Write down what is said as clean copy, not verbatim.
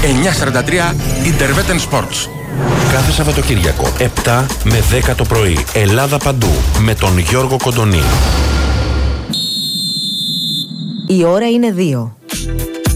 943 Interveten Sports. Κάθε Σαββατοκύριακο 7 με 10 το πρωί. Ελλάδα παντού με τον Γιώργο Κοντονή. Η ώρα είναι 2.